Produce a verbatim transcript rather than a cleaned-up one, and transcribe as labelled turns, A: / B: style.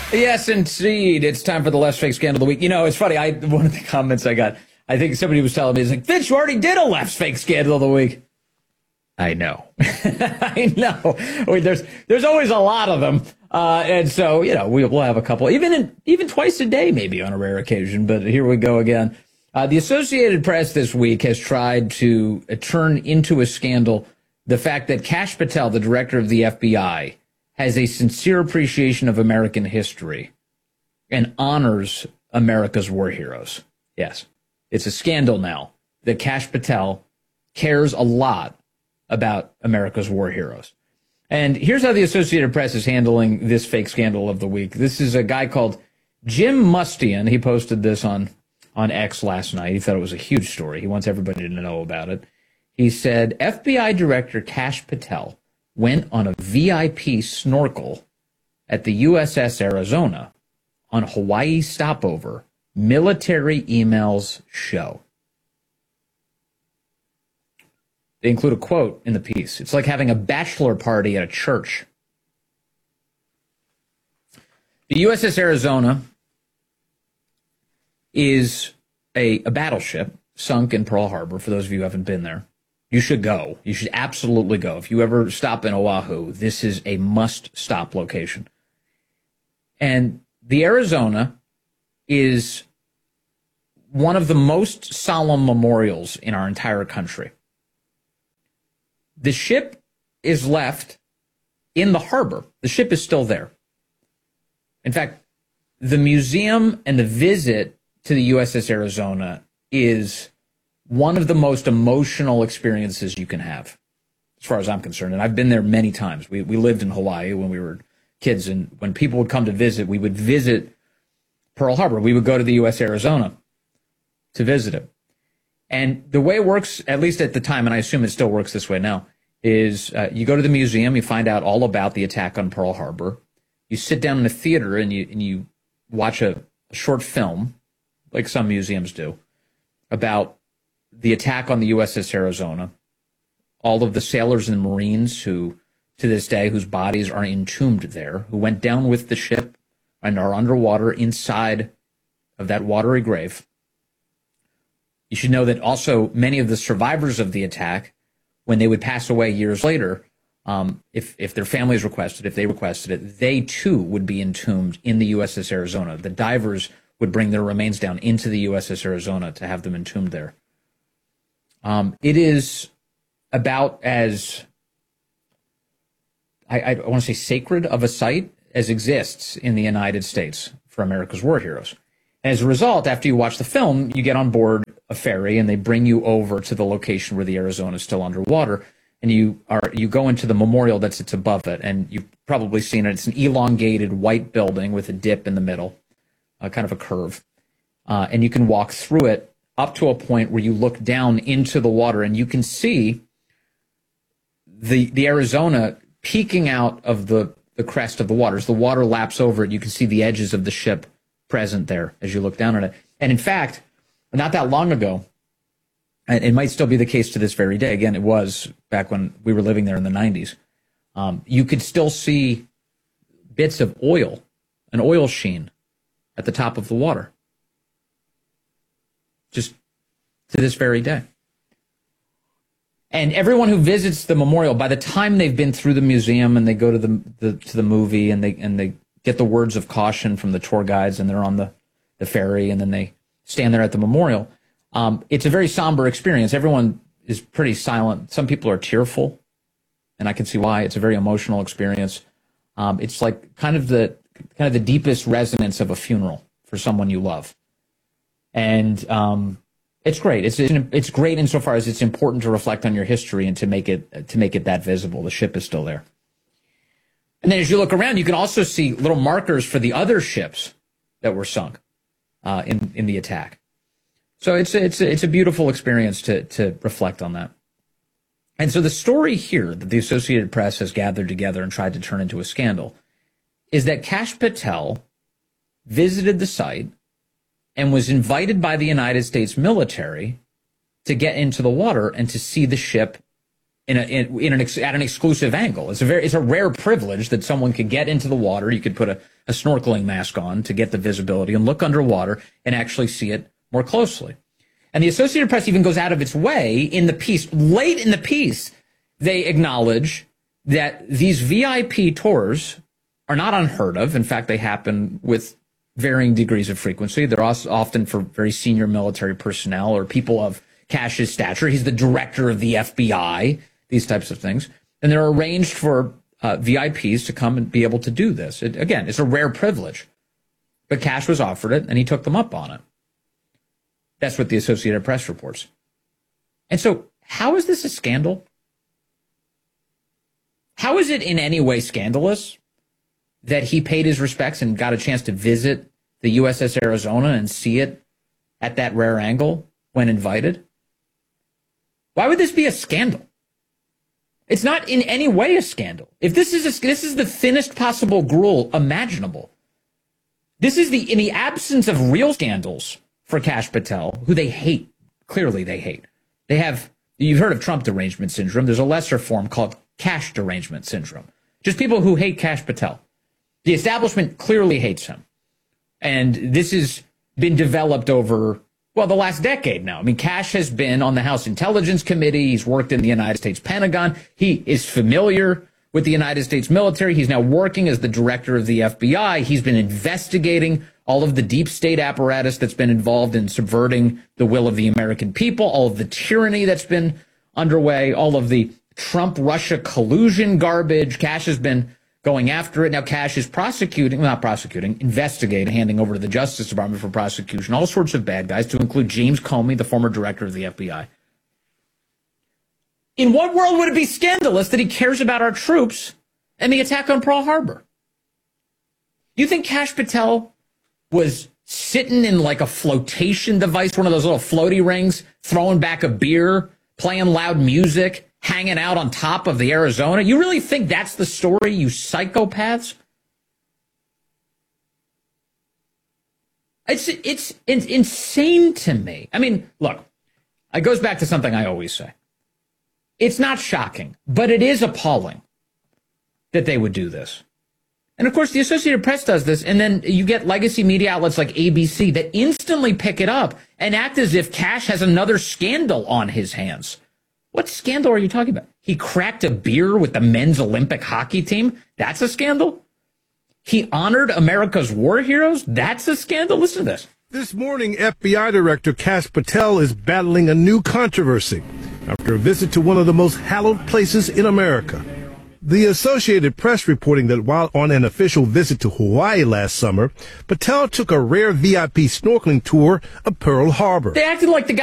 A: Yes, indeed. It's time for the Left Fake Scandal of the Week. You know, it's funny. I One of the comments I got, I think somebody was telling me, is like, Vince, you already did a Left Fake Scandal of the Week. I know. I know. Wait, there's there's always a lot of them. Uh, and so, you know, we, we'll have a couple, even in, even twice a day, maybe on a rare occasion. But here we go again. Uh, the Associated Press this week has tried to uh, turn into a scandal the fact that Kash Patel, the director of the F B I, has a sincere appreciation of American history and honors America's war heroes. Yes, it's a scandal now that Kash Patel cares a lot about America's war heroes. And here's how the Associated Press is handling this fake scandal of the week. This is a guy called Jim Mustian. He posted this on, on X last night. He thought it was a huge story. He wants everybody to know about it. He said, F B I Director Kash Patel went on a V I P snorkel at the U S S Arizona on Hawaii stopover. Military emails show. They include a quote in the piece. It's like having a bachelor party at a church. The U S S Arizona is a, a battleship sunk in Pearl Harbor, for those of you who haven't been there. You should go. You should absolutely go. If you ever stop in Oahu, this is a must-stop location. And the Arizona is one of the most solemn memorials in our entire country. The ship is left in the harbor. The ship is still there. In fact, the museum and the visit to the U S S Arizona is one of the most emotional experiences you can have, as far as I'm concerned. And I've been there many times. We we lived in Hawaii when we were kids, and when people would come to visit, we would visit Pearl Harbor. We would go to the U S Arizona to visit it. And the way it works, at least at the time, and I assume it still works this way now, is uh, you go to the museum, you find out all about the attack on Pearl Harbor. You sit down in a theater and you and you watch a, a short film, like some museums do, about the attack on the U S S Arizona, all of the sailors and Marines who, to this day, whose bodies are entombed there, who went down with the ship and are underwater inside of that watery grave. You should know that also many of the survivors of the attack, when they would pass away years later, um, if, if their families requested, if they requested it, they too would be entombed in the U S S Arizona. The divers would bring their remains down into the U S S Arizona to have them entombed there. Um, it is about as, I, I want to say, sacred of a site as exists in the United States for America's war heroes. And as a result, after you watch the film, you get on board a ferry and they bring you over to the location where the Arizona is still underwater, and you are you go into the memorial that sits above it, and you've probably seen it. It's an elongated white building with a dip in the middle, uh, kind of a curve, uh, and you can walk through it up to a point where you look down into the water and you can see the the Arizona peeking out of the, the crest of the water. As the water laps over it, you can see the edges of the ship present there as you look down at it. And in fact, not that long ago, and it might still be the case to this very day, again, it was back when we were living there in the nineties, um, you could still see bits of oil, an oil sheen at the top of the water. Just to this very day. And everyone who visits the memorial, by the time they've been through the museum and they go to the, the to the movie and they and they get the words of caution from the tour guides and they're on the, the ferry and then they stand there at the memorial, um, it's a very somber experience. Everyone is pretty silent. Some people are tearful, and I can see why. It's a very emotional experience. Um, it's like kind of the kind of the deepest resonance of a funeral for someone you love. And um, it's great. It's it's great insofar as it's important to reflect on your history and to make it to make it that visible. The ship is still there. And then as you look around, you can also see little markers for the other ships that were sunk uh, in in the attack. So it's it's it's a beautiful experience to to reflect on that. And so the story here that the Associated Press has gathered together and tried to turn into a scandal is that Kash Patel visited the site and was invited by the United States military to get into the water and to see the ship in, a, in, in an ex, at an exclusive angle. It's a very it's a rare privilege that someone could get into the water. You could put a, a snorkeling mask on to get the visibility and look underwater and actually see it more closely. And the Associated Press even goes out of its way in the piece, late in the piece, they acknowledge that these V I P tours are not unheard of. In fact, they happen with varying degrees of frequency. They're also often for very senior military personnel or people of Cash's stature. He's the director of the F B I, these types of things. And they're arranged for uh, V I Ps to come and be able to do this. It, again, it's a rare privilege. But Cash was offered it, and he took them up on it. That's what the Associated Press reports. And so how is this a scandal? How is it in any way scandalous that he paid his respects and got a chance to visit the U S S Arizona and see it at that rare angle when invited? Why would this be a scandal? It's not in any way a scandal. If this is a, this is the thinnest possible gruel imaginable. This is the, in the absence of real scandals for Kash Patel, who they hate. Clearly they hate. They have, you've heard of Trump derangement syndrome. There's a lesser form called Kash derangement syndrome. Just people who hate Kash Patel. The establishment clearly hates him. And this has been developed over, well, the last decade now. I mean, Kash has been on the House Intelligence Committee. He's worked in the United States Pentagon. He is familiar with the United States military. He's now working as the director of the F B I. He's been investigating all of the deep state apparatus that's been involved in subverting the will of the American people, all of the tyranny that's been underway, all of the Trump-Russia collusion garbage. Kash has been going after it. Now Kash is prosecuting, well, not prosecuting, investigating, handing over to the Justice Department for prosecution, all sorts of bad guys, to include James Comey, the former director of the F B I. In what world would it be scandalous that he cares about our troops and the attack on Pearl Harbor? You think Kash Patel was sitting in like a flotation device, one of those little floaty rings, throwing back a beer, playing loud music, hanging out on top of the Arizona? You really think that's the story, you psychopaths? It's, it's, it's insane to me. I mean, look, it goes back to something I always say. It's not shocking, but it is appalling that they would do this. And of course, the Associated Press does this, and then you get legacy media outlets like A B C that instantly pick it up and act as if Kash has another scandal on his hands. What scandal are you talking about? He cracked a beer with the men's Olympic hockey team? That's a scandal? He honored America's war heroes? That's a scandal? Listen to this.
B: This morning, F B I Director Kash Patel is battling a new controversy after a visit to one of the most hallowed places in America. The Associated Press reporting that while on an official visit to Hawaii last summer, Patel took a rare V I P snorkeling tour of Pearl Harbor.
A: They acted like the guy